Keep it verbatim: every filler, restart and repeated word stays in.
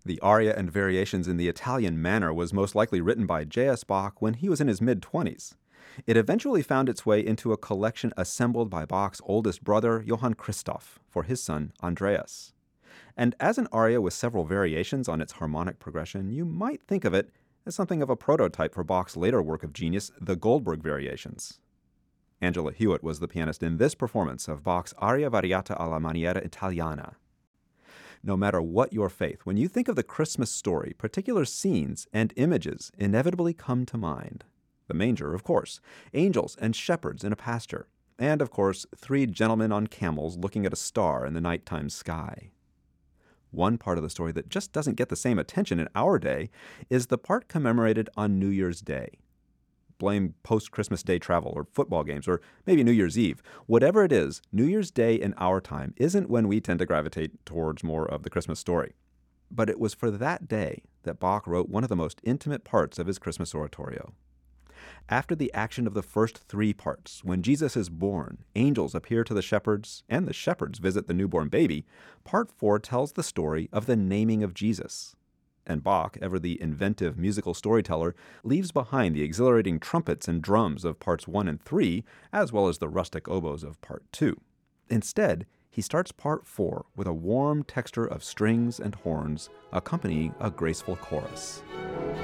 The aria and variations in the Italian manner was most likely written by J S. Bach when he was in his mid-twenties. It eventually found its way into a collection assembled by Bach's oldest brother, Johann Christoph, for his son, Andreas. And as an aria with several variations on its harmonic progression, you might think of it as something of a prototype for Bach's later work of genius, the Goldberg Variations. Angela Hewitt was the pianist in this performance of Bach's Aria Variata alla Maniera Italiana. No matter what your faith, when you think of the Christmas story, particular scenes and images inevitably come to mind. The manger, of course, angels and shepherds in a pasture, and, of course, three gentlemen on camels looking at a star in the nighttime sky. One part of the story that just doesn't get the same attention in our day is the part commemorated on New Year's Day. Blame post-Christmas Day travel or football games or maybe New Year's Eve. Whatever it is, New Year's Day in our time isn't when we tend to gravitate towards more of the Christmas story. But it was for that day that Bach wrote one of the most intimate parts of his Christmas oratorio. After the action of the first three parts, when Jesus is born, angels appear to the shepherds, and the shepherds visit the newborn baby, part four tells the story of the naming of Jesus. And Bach, ever the inventive musical storyteller, leaves behind the exhilarating trumpets and drums of parts one and three, as well as the rustic oboes of part two. Instead, he starts part four with a warm texture of strings and horns, accompanying a graceful chorus.